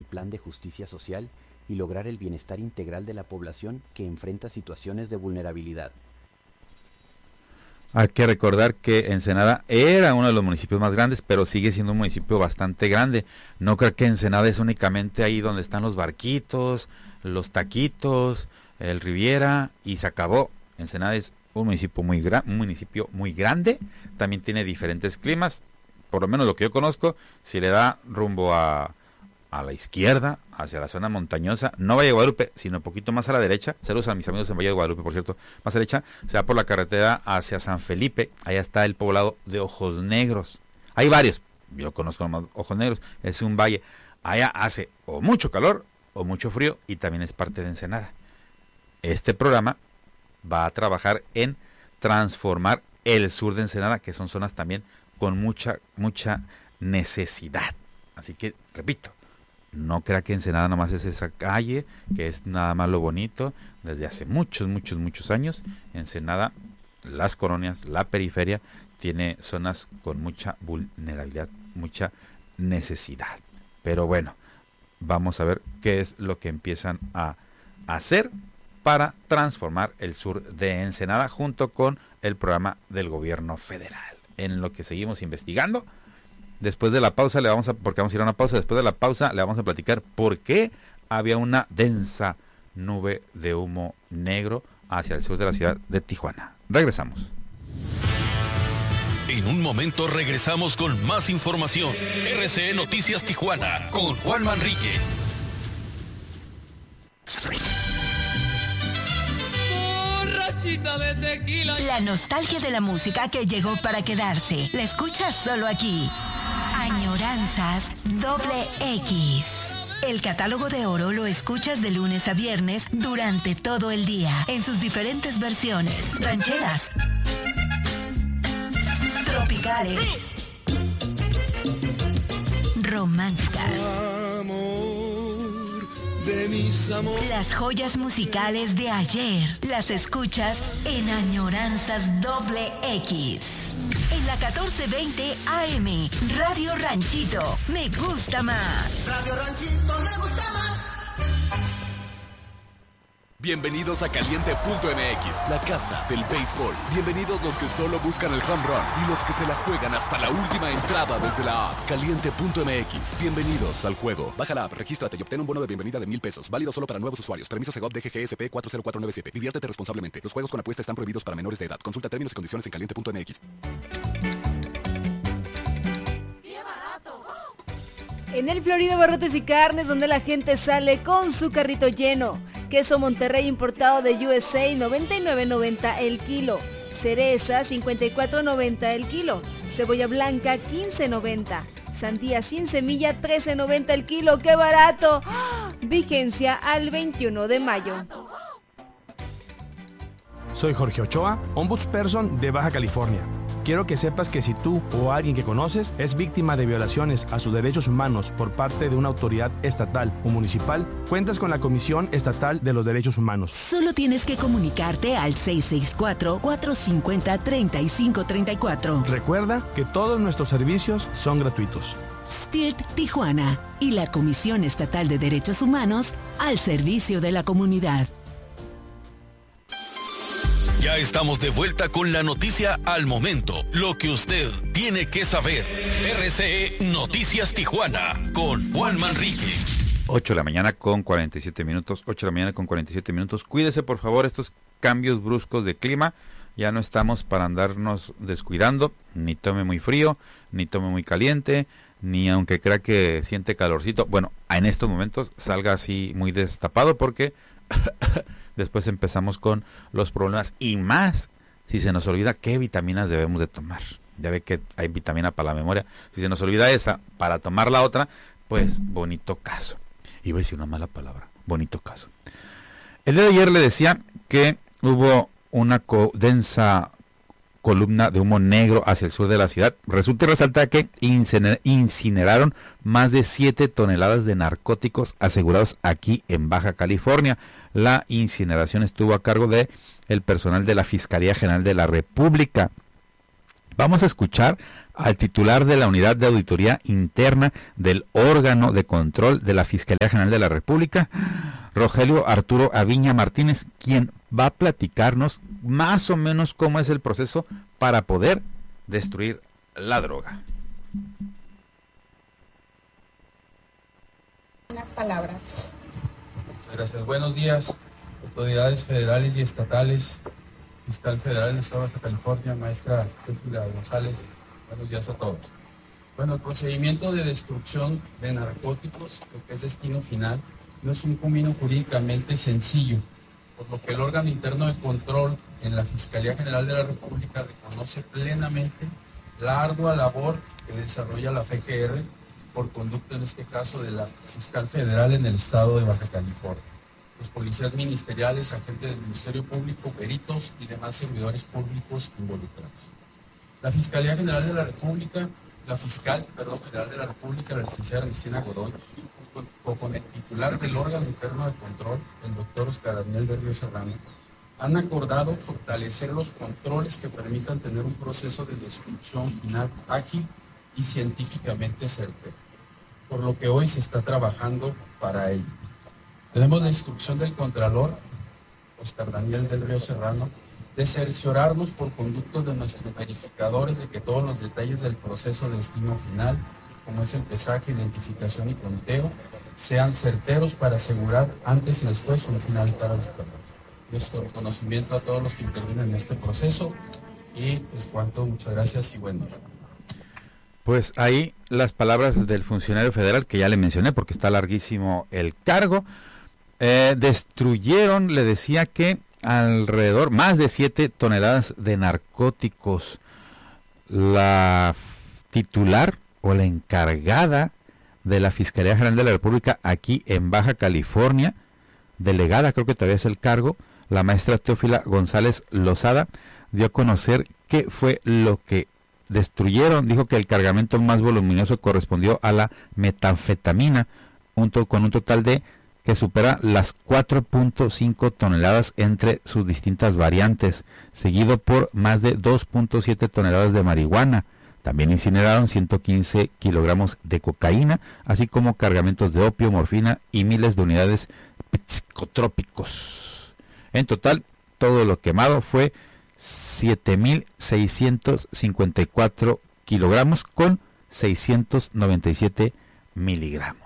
plan de justicia social y lograr el bienestar integral de la población que enfrenta situaciones de vulnerabilidad. Hay que recordar que Ensenada era uno de los municipios más grandes, pero sigue siendo un municipio bastante grande. No creo que Ensenada es únicamente ahí donde están los barquitos, los taquitos, el Riviera y se acabó. Ensenada es un municipio muy grande, también tiene diferentes climas, por lo menos lo que yo conozco. Si le da rumbo a la izquierda, hacia la zona montañosa, no Valle de Guadalupe, sino un poquito más a la derecha. Saludos a mis amigos en Valle de Guadalupe, por cierto. Más a la derecha, se va por la carretera hacia San Felipe. Allá está el poblado de Ojos Negros. Hay varios, yo conozco nomás Ojos Negros. Es un valle. Allá hace o mucho calor o mucho frío y también es parte de Ensenada. Este programa va a trabajar en transformar el sur de Ensenada, que son zonas también con mucha necesidad. Así que, repito, no crea que Ensenada nomás es esa calle, que es nada más lo bonito. Desde hace muchos años, Ensenada, las colonias, la periferia, tiene zonas con mucha vulnerabilidad, mucha necesidad. Pero bueno, vamos a ver qué es lo que empiezan a hacer para transformar el sur de Ensenada junto con el programa del gobierno federal. En lo que seguimos investigando. Después de la pausa porque vamos a ir a una pausa, después de la pausa le vamos a platicar por qué había una densa nube de humo negro hacia el sur de la ciudad de Tijuana. Regresamos. En un momento regresamos con más información. RCE Noticias Tijuana con Juan Manrique. De tequila. La nostalgia de la música que llegó para quedarse. La escuchas solo aquí. Añoranzas XX. El catálogo de oro lo escuchas de lunes a viernes durante todo el día, en sus diferentes versiones. Rancheras, tropicales, románticas. De mis amores. Las joyas musicales de ayer las escuchas en Añoranzas XX. En la 1420 AM, Radio Ranchito, me gusta más. Radio Ranchito, me gusta más. Bienvenidos a Caliente.mx, la casa del béisbol. Bienvenidos los que solo buscan el home run y los que se la juegan hasta la última entrada desde la app. Caliente.mx, bienvenidos al juego. Baja la app, regístrate y obtén un bono de bienvenida de $1,000. Válido solo para nuevos usuarios. Permiso Segov DGGSP 40497. Diviértete responsablemente. Los juegos con apuesta están prohibidos para menores de edad. Consulta términos y condiciones en Caliente.mx. En el Florida Barrotes y Carnes, donde la gente sale con su carrito lleno. Queso Monterrey importado de USA, $99.90 el kilo. Cereza, $54.90 el kilo. Cebolla blanca, $15.90. Sandía sin semilla, $13.90 el kilo. ¡Qué barato! ¡Ah! Vigencia al 21 de mayo. Soy Jorge Ochoa, Ombudsperson de Baja California. Quiero que sepas que si tú o alguien que conoces es víctima de violaciones a sus derechos humanos por parte de una autoridad estatal o municipal, cuentas con la Comisión Estatal de los Derechos Humanos. Solo tienes que comunicarte al 664-450-3534. Recuerda que todos nuestros servicios son gratuitos. STIRT Tijuana y la Comisión Estatal de Derechos Humanos al servicio de la comunidad. Ya estamos de vuelta con la noticia al momento, lo que usted tiene que saber. RCE Noticias Tijuana con Juan Manrique. 8 de la mañana con 47 minutos. Cuídese por favor, estos cambios bruscos de clima. Ya no estamos para andarnos descuidando. Ni tome muy frío, ni tome muy caliente, ni aunque crea que siente calorcito. Bueno, en estos momentos salga así muy destapado porque después empezamos con los problemas y más si se nos olvida qué vitaminas debemos de tomar. Ya ve que hay vitamina para la memoria. Si se nos olvida esa para tomar la otra, pues bonito caso. Iba a decir una mala palabra, bonito caso. El día de ayer le decía que hubo una densa columna de humo negro hacia el sur de la ciudad. Resulta y resalta que incineraron más de 7 toneladas de narcóticos asegurados aquí en Baja California. La incineración estuvo a cargo de el personal de la Fiscalía General de la República. Vamos a escuchar al titular de la Unidad de Auditoría Interna del órgano de control de la Fiscalía General de la República, Rogelio Arturo Aviña Martínez, quien va a platicarnos más o menos cómo es el proceso para poder destruir la droga. Unas palabras. Muchas gracias. Buenos días, autoridades federales y estatales, fiscal federal del Estado de Baja California, maestra Teófila González. Buenos días a todos. Bueno, el procedimiento de destrucción de narcóticos, lo que es destino final, no es un camino jurídicamente sencillo, por lo que el órgano interno de control en la Fiscalía General de la República reconoce plenamente la ardua labor que desarrolla la FGR por conducto, en este caso, de la fiscal federal en el estado de Baja California. Los policías ministeriales, agentes del Ministerio Público, peritos y demás servidores públicos involucrados. La Fiscalía General de la República, General de la República, la licenciada Ernestina Godoy, con el titular del órgano interno de control, el doctor Oscar Daniel del Río Serrano, han acordado fortalecer los controles que permitan tener un proceso de destrucción final ágil y científicamente certero, por lo que hoy se está trabajando para ello. Tenemos la instrucción del Contralor, Oscar Daniel del Río Serrano, de cerciorarnos por conducto de nuestros verificadores de que todos los detalles del proceso de destino final, como es el pesaje, identificación y conteo, sean certeros para asegurar antes y después un final transparente. Nuestro reconocimiento a todos los que intervienen en este proceso y es cuanto. Muchas gracias y buen día. Pues ahí las palabras del funcionario federal que ya le mencioné porque está larguísimo el cargo. Destruyeron, le decía que alrededor, más de 7 toneladas de narcóticos. La titular o la encargada de la Fiscalía General de la República aquí en Baja California, delegada, creo que todavía es el cargo, la maestra Teófila González Lozada, dio a conocer qué fue lo que destruyeron. Dijo que el cargamento más voluminoso correspondió a la metanfetamina, con un total de que supera las 4.5 toneladas entre sus distintas variantes, seguido por más de 2.7 toneladas de marihuana. También incineraron 115 kilogramos de cocaína, así como cargamentos de opio, morfina y miles de unidades psicotrópicos. En total, todo lo quemado fue 7.654 kilogramos con 697 miligramos.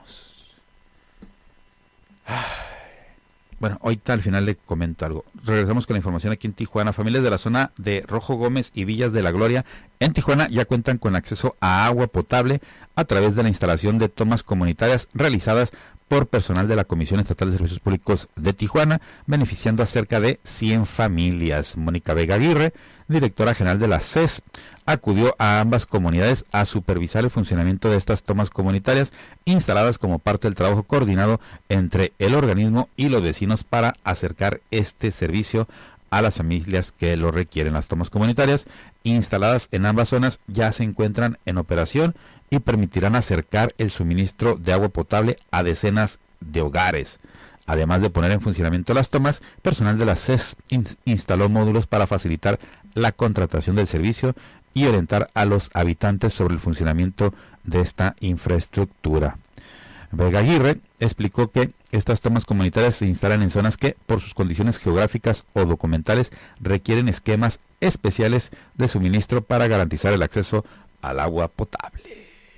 Bueno, ahorita al final le comento algo. Regresamos con la información aquí en Tijuana. Familias de la zona de Rojo Gómez y Villas de la Gloria en Tijuana ya cuentan con acceso a agua potable a través de la instalación de tomas comunitarias realizadas por personal de la Comisión Estatal de Servicios Públicos de Tijuana, beneficiando a cerca de 100 familias. Mónica Vega Aguirre, directora general de la CES, acudió a ambas comunidades a supervisar el funcionamiento de estas tomas comunitarias instaladas como parte del trabajo coordinado entre el organismo y los vecinos para acercar este servicio a las familias que lo requieren. Las tomas comunitarias instaladas en ambas zonas ya se encuentran en operación y permitirán acercar el suministro de agua potable a decenas de hogares. Además de poner en funcionamiento las tomas, personal de la CES instaló módulos para facilitar la contratación del servicio y orientar a los habitantes sobre el funcionamiento de esta infraestructura. Vega Aguirre explicó que estas tomas comunitarias se instalan en zonas que, por sus condiciones geográficas o documentales, requieren esquemas especiales de suministro para garantizar el acceso al agua potable.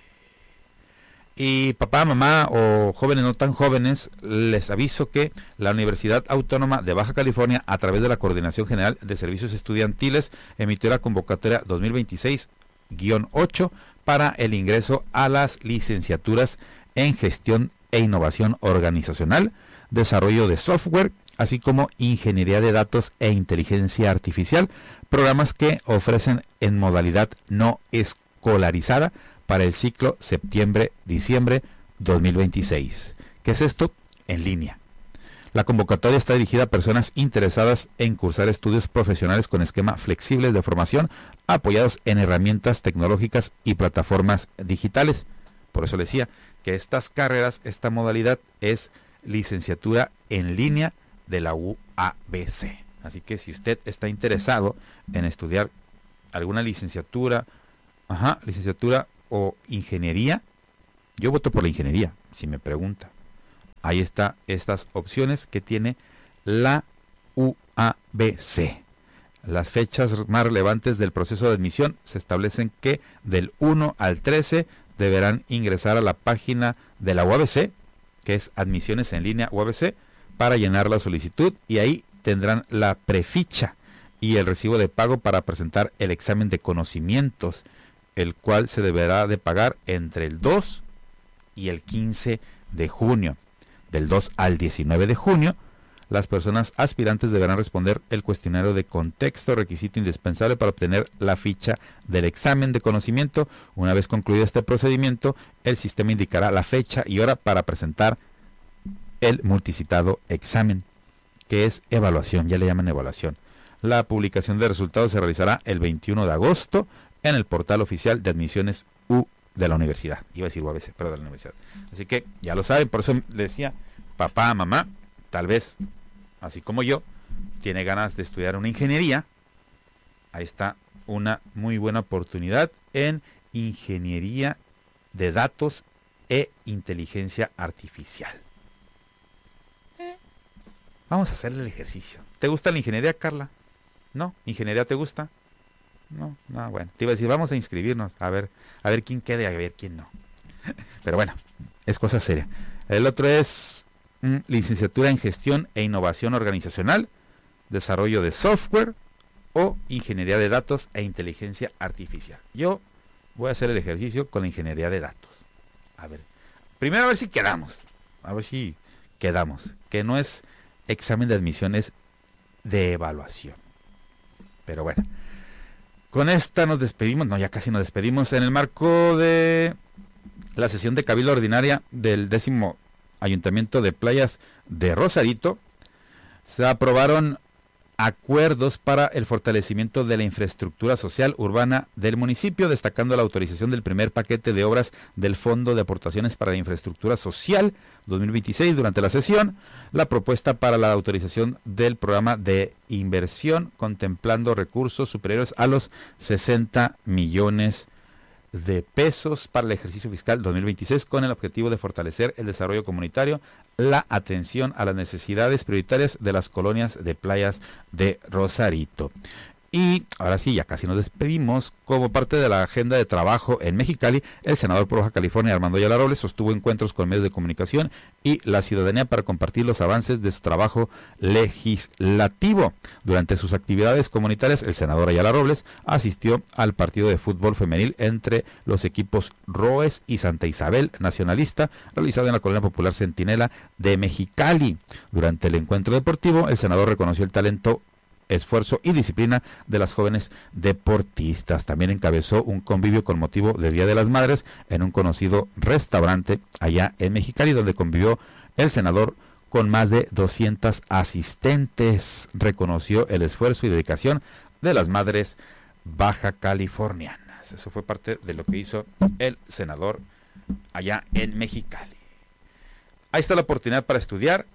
Y papá, mamá o jóvenes no tan jóvenes, les aviso que la Universidad Autónoma de Baja California, a través de la Coordinación General de Servicios Estudiantiles, emitió la convocatoria 2026-8 para el ingreso a las licenciaturas en Gestión e Innovación Organizacional, Desarrollo de Software, así como Ingeniería de Datos e Inteligencia Artificial, programas que ofrecen en modalidad no escolarizada para el ciclo septiembre-diciembre 2026. ¿Qué es esto? En línea. La convocatoria está dirigida a personas interesadas en cursar estudios profesionales con esquema flexibles de formación apoyados en herramientas tecnológicas y plataformas digitales. Por eso le decía que estas carreras, esta modalidad es licenciatura en línea de la UABC. Así que si usted está interesado en estudiar alguna licenciatura, licenciatura o ingeniería, yo voto por la ingeniería, si me pregunta. Ahí está estas opciones que tiene la UABC. Las fechas más relevantes del proceso de admisión se establecen que del 1 al 13 deberán ingresar a la página de la UABC, que es Admisiones en Línea UABC, para llenar la solicitud, y ahí tendrán la preficha y el recibo de pago para presentar el examen de conocimientos, el cual se deberá de pagar entre el 2 y el 15 de junio. Del 2 al 19 de junio, las personas aspirantes deberán responder el cuestionario de contexto, requisito indispensable para obtener la ficha del examen de conocimiento. Una vez concluido este procedimiento, el sistema indicará la fecha y hora para presentar el multicitado examen, que es evaluación, ya le llaman evaluación. La publicación de resultados se realizará el 21 de agosto en el portal oficial de admisiones U de la universidad. Iba a decir UABC, pero de la universidad. Así que ya lo saben, por eso le decía, papá, mamá, tal vez, así como yo, tiene ganas de estudiar una ingeniería. Ahí está una muy buena oportunidad en ingeniería de datos e inteligencia artificial. Vamos a hacer el ejercicio. ¿Te gusta la ingeniería, Carla? ¿No? ¿Ingeniería te gusta? No, bueno. Te iba a decir, vamos a inscribirnos, a ver quién queda y a ver quién no. Pero bueno, es cosa seria. El otro es licenciatura en gestión e innovación organizacional, desarrollo de software o ingeniería de datos e inteligencia artificial. Yo voy a hacer el ejercicio con la ingeniería de datos. A ver, primero a ver si quedamos. Que no es examen de admisión, es de evaluación. Pero bueno, con esta nos despedimos, ya casi nos despedimos. En el marco de la sesión de cabildo ordinaria del 10º Ayuntamiento de Playas de Rosarito, se aprobaron acuerdos para el fortalecimiento de la infraestructura social urbana del municipio, destacando la autorización del primer paquete de obras del Fondo de Aportaciones para la Infraestructura Social 2026 durante la sesión, la propuesta para la autorización del programa de inversión contemplando recursos superiores a los 60 millones de pesos para el ejercicio fiscal 2026 con el objetivo de fortalecer el desarrollo comunitario, la atención a las necesidades prioritarias de las colonias de Playas de Rosarito. Y ahora sí, ya casi nos despedimos. Como parte de la agenda de trabajo en Mexicali, el senador por Baja California, Armando Ayala Robles, sostuvo encuentros con medios de comunicación y la ciudadanía para compartir los avances de su trabajo legislativo. Durante sus actividades comunitarias, el senador Ayala Robles asistió al partido de fútbol femenil entre los equipos Roes y Santa Isabel Nacionalista, realizado en la Colonia Popular Centinela de Mexicali. Durante el encuentro deportivo, el senador reconoció el talento, esfuerzo y disciplina de las jóvenes deportistas. También encabezó un convivio con motivo del Día de las Madres en un conocido restaurante allá en Mexicali, donde convivió el senador con más de 200 asistentes. Reconoció el esfuerzo y dedicación de las madres baja californianas. Eso fue parte de lo que hizo el senador allá en Mexicali. Ahí está la oportunidad para estudiar.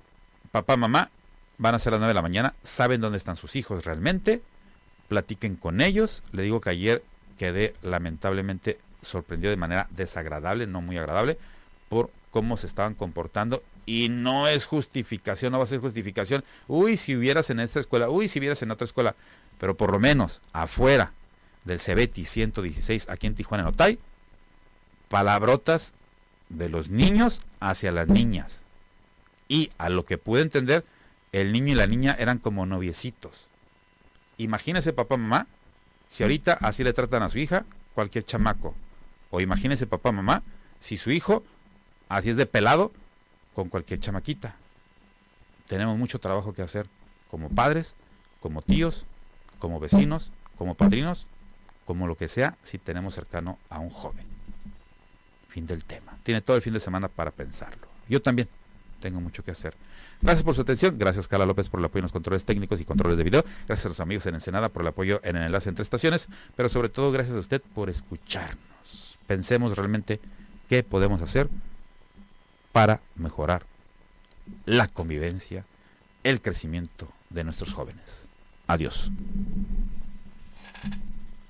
Papá, mamá, van a ser las 9 de la mañana, saben dónde están sus hijos realmente, platiquen con ellos. Le digo que ayer quedé lamentablemente sorprendido de manera desagradable, no muy agradable, por cómo se estaban comportando, y no es justificación, no va a ser justificación, uy, si hubieras en esta escuela, uy, si hubieras en otra escuela, pero por lo menos afuera del Cebeti 116 aquí en Tijuana, en Otay, palabrotas de los niños hacia las niñas, y a lo que pude entender, el niño y la niña eran como noviecitos. Imagínese, papá, mamá, si ahorita así le tratan a su hija, cualquier chamaco. O imagínese, papá, mamá, si su hijo así es de pelado con cualquier chamaquita. Tenemos mucho trabajo que hacer como padres, como tíos, como vecinos, como padrinos, como lo que sea, si tenemos cercano a un joven. Fin del tema. Tiene todo el fin de semana para pensarlo. Yo también tengo mucho que hacer. Gracias por su atención, gracias Carla López por el apoyo en los controles técnicos y controles de video, gracias a los amigos en Ensenada por el apoyo en el enlace entre estaciones, pero sobre todo gracias a usted por escucharnos. Pensemos realmente qué podemos hacer para mejorar la convivencia, el crecimiento de nuestros jóvenes. Adiós.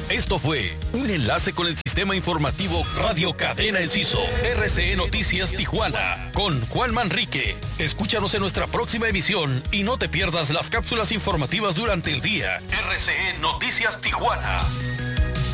Esto fue un enlace con el sistema informativo Radio Cadena Enciso, RCE Noticias Tijuana, con Juan Manrique. Escúchanos en nuestra próxima emisión y no te pierdas las cápsulas informativas durante el día. RCE Noticias Tijuana.